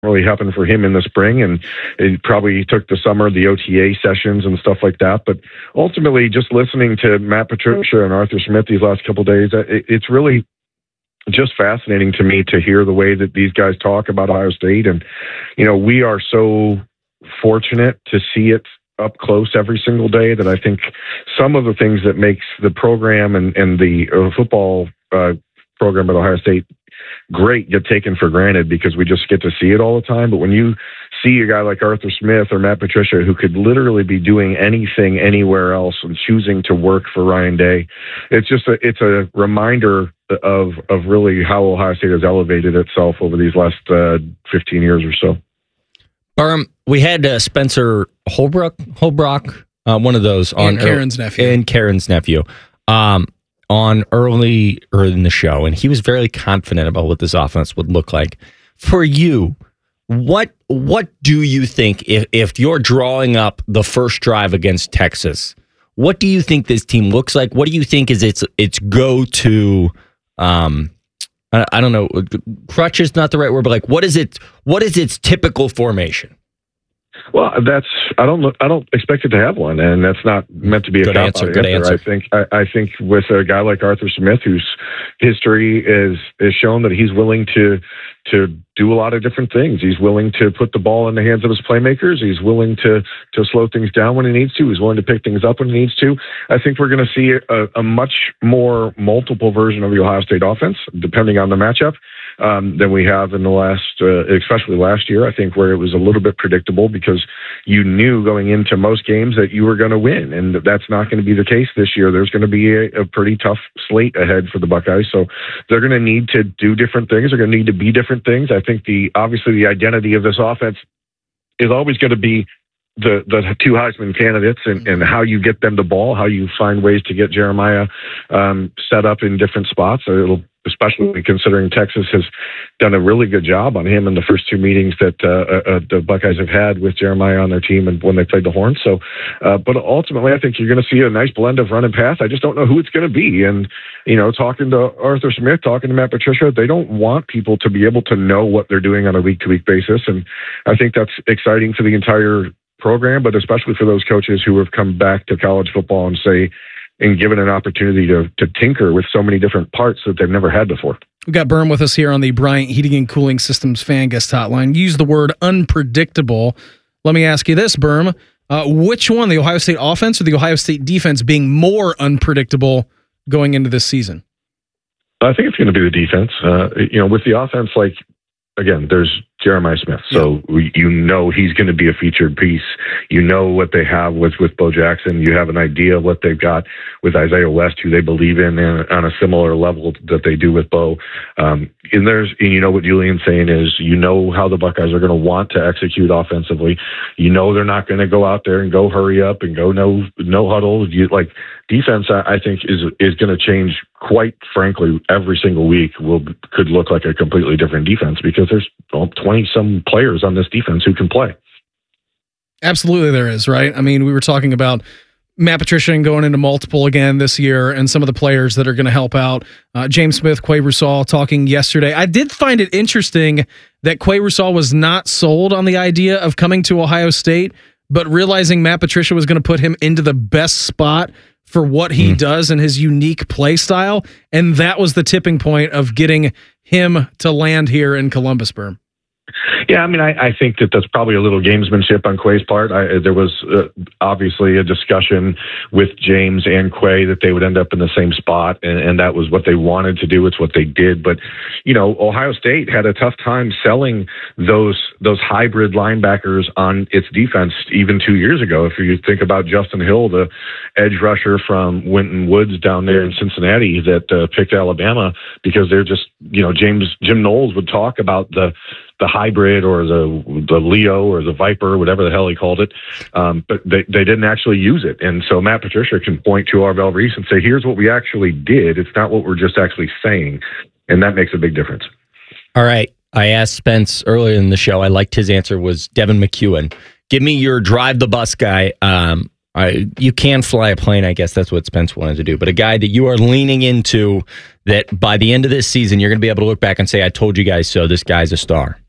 really happened for him in the spring, and it probably took the summer, the OTA sessions and stuff like that. But ultimately, just listening to Matt Patricia and Arthur Smith these last couple of days, it's really just fascinating to me to hear the way that these guys talk about Ohio State. And, we are so fortunate to see it up close every single day that I think some of the things that makes the program and the football program at Ohio State great get taken for granted because we just get to see it all the time. But when you see a guy like Arthur Smith or Matt Patricia who could literally be doing anything anywhere else and choosing to work for Ryan Day, it's a reminder of really how Ohio State has elevated itself over these last 15 years or so. We had Spencer Holbrook, one of those on Karen's nephew. On early in the show, and he was very confident about what this offense would look like. For you, what do you think, if you're drawing up the first drive against Texas, what do you think this team looks like? What do you think is its go-to, I don't know, crutch is not the right word, but like what is its typical formation? Well, I don't expect it to have one, and that's not meant to be a good answer. I think with a guy like Arthur Smith, whose history is shown that he's willing to do a lot of different things. He's willing to put the ball in the hands of his playmakers. He's willing to slow things down when he needs to. He's willing to pick things up when he needs to. I think we're going to see a much more multiple version of the Ohio State offense, depending on the matchup, than we have in the last, especially last year, I think, where it was a little bit predictable because you knew going into most games that you were going to win, and that's not going to be the case this year. There's going to be a pretty tough slate ahead for the Buckeyes, so they're going to need to do different things. They're going to need to be different things. I think obviously the identity of this offense is always going to be the two Heisman candidates and how you get them the ball, how you find ways to get Jeremiah set up in different spots. Especially considering Texas has done a really good job on him in the first two meetings that the Buckeyes have had with Jeremiah on their team and when they played the Horns. So, but ultimately, I think you're going to see a nice blend of run and pass. I just don't know who it's going to be. And, talking to Arthur Smith, talking to Matt Patricia, they don't want people to be able to know what they're doing on a week-to-week basis. And I think that's exciting for the entire program, but especially for those coaches who have come back to college football and given an opportunity to tinker with so many different parts that they've never had before. We've got Berm with us here on the Bryant Heating and Cooling Systems fan guest hotline. Use the word unpredictable. Let me ask you this, Berm. Which one, the Ohio State offense or the Ohio State defense, being more unpredictable going into this season? I think it's going to be the defense. With the offense, again, there's Jeremiah Smith. So he's going to be a featured piece. You know what they have with Bo Jackson. You have an idea of what they've got with Isaiah West, who they believe in on a similar level that they do with Bo. And you know what Julian's saying is, how the Buckeyes are going to want to execute offensively. They're not going to go out there and go hurry up and go no huddle. Defense, I think, is going to change quite frankly every single week. Could look like a completely different defense because there's 20-some players on this defense who can play. Absolutely there is, right? I mean, we were talking about Matt Patricia going into multiple again this year and some of the players that are going to help out. James Smith, Quay Rusal talking yesterday. I did find it interesting that Quay Rusal was not sold on the idea of coming to Ohio State, but realizing Matt Patricia was going to put him into the best spot for what he does and his unique play style. And that was the tipping point of getting him to land here in Columbus, Berm. Yeah, I mean, I think that's probably a little gamesmanship on Quay's part. There was obviously a discussion with James and Quay that they would end up in the same spot, and that was what they wanted to do. It's what they did. But, Ohio State had a tough time selling those hybrid linebackers on its defense even 2 years ago. If you think about Justin Hill, the edge rusher from Winton Woods down there in Cincinnati that picked Alabama, because they're just, Jim Knowles would talk about the hybrid or the Leo or the Viper, whatever the hell he called it. But they didn't actually use it. And so Matt Patricia can point to Arvell Reese and say, here's what we actually did. It's not what we're just actually saying. And that makes a big difference. All right. I asked Spence earlier in the show. I liked his answer was Devin McEwen. Give me your drive the bus guy. You can fly a plane, I guess that's what Spence wanted to do, but a guy that you are leaning into that by the end of this season, you're going to be able to look back and say, I told you guys so, this guy's a star.